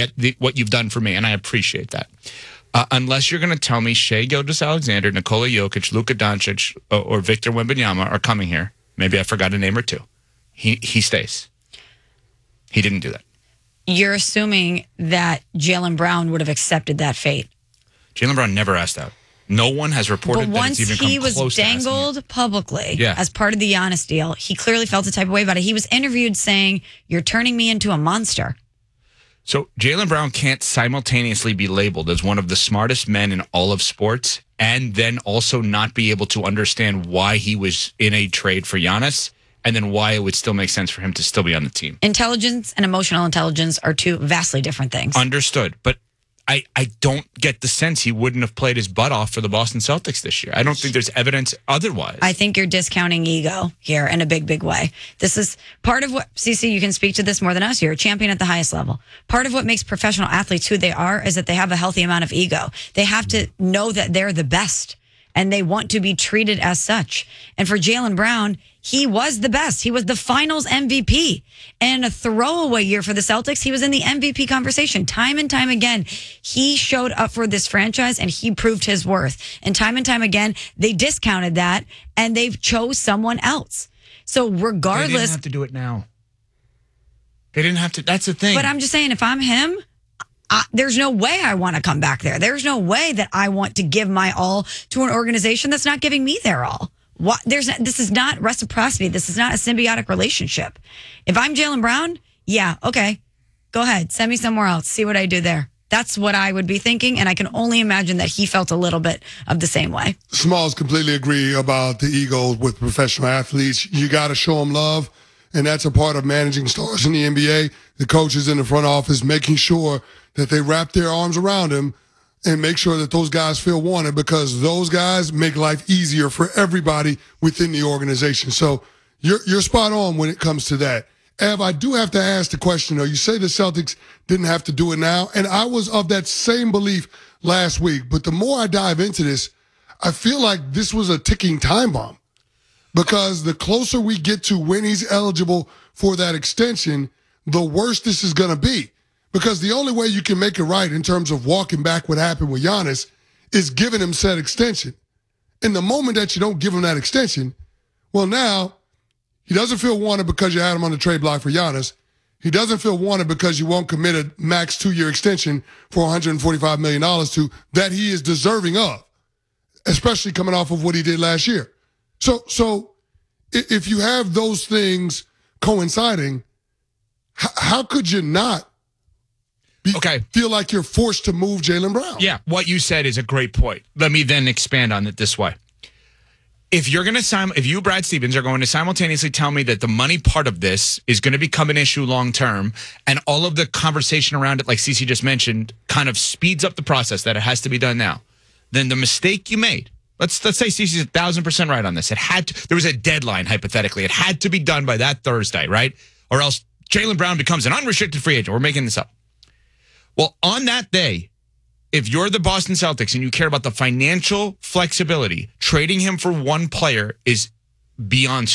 get what you've done for me, and I appreciate that. Unless you're going to tell me Shai Gilgeous-Alexander, Nikola Jokic, Luka Doncic, or Victor Wembanyama are coming here. Maybe I forgot a name or two. He stays. He didn't do that. You're assuming that Jaylen Brown would have accepted that fate. Jaylen Brown never asked out. No one has reported that it's even come close to asking. Once he was dangled publicly as part of the Giannis deal, he clearly felt the type of way about it. He was interviewed saying, "You're turning me into a monster." So Jaylen Brown can't simultaneously be labeled as one of the smartest men in all of sports and then also not be able to understand why he was in a trade for Giannis and then why it would still make sense for him to still be on the team. Intelligence and emotional intelligence are two vastly different things. Understood. But I don't get the sense he wouldn't have played his butt off for the Boston Celtics this year. I don't think there's evidence otherwise. I think you're discounting ego here in a big, big way. This is part of what, CC, you can speak to this more than us. You're a champion at the highest level. Part of what makes professional athletes who they are is that they have a healthy amount of ego. They have to know that they're the best, and they want to be treated as such. And for Jaylen Brown, he was the best. He was the finals MVP. And a throwaway year for the Celtics, he was in the MVP conversation. Time and time again, he showed up for this franchise and he proved his worth. And time again, they discounted that and they've chose someone else. So regardless... They didn't have to do it now. They didn't have to. That's the thing. But I'm just saying, if I'm him... there's no way I want to come back there. There's no way that I want to give my all to an organization that's not giving me their all. This is not reciprocity. This is not a symbiotic relationship. If I'm Jaylen Brown, yeah, okay, go ahead. Send me somewhere else. See what I do there. That's what I would be thinking, and I can only imagine that he felt a little bit of the same way. Smalls completely agree about the ego with professional athletes. You got to show them love, and that's a part of managing stars in the NBA. The coaches in the front office making sure that they wrap their arms around him and make sure that those guys feel wanted, because those guys make life easier for everybody within the organization. So you're spot on when it comes to that. Ev, I do have to ask the question, though. You say the Celtics didn't have to do it now, and I was of that same belief last week. But the more I dive into this, I feel like this was a ticking time bomb, because the closer we get to when he's eligible for that extension, the worse this is going to be. Because the only way you can make it right in terms of walking back what happened with Giannis is giving him said extension. And the moment that you don't give him that extension, well, now he doesn't feel wanted because you had him on the trade block for Giannis. He doesn't feel wanted because you won't commit a max 2-year extension for $145 million to that he is deserving of, especially coming off of what he did last year. So if you have those things coinciding, how could you not feel like you're forced to move Jaylen Brown? Yeah, what you said is a great point. Let me then expand on it this way. If you, Brad Stevens, are going to simultaneously tell me that the money part of this is going to become an issue long term, and all of the conversation around it, like CeCe just mentioned, kind of speeds up the process that it has to be done now, then the mistake you made, let's say CeCe's 1,000% right on this. There was a deadline, hypothetically. It had to be done by that Thursday, right? Or else Jaylen Brown becomes an unrestricted free agent. We're making this up. Well, on that day, if you're the Boston Celtics and you care about the financial flexibility, trading him for one player is beyond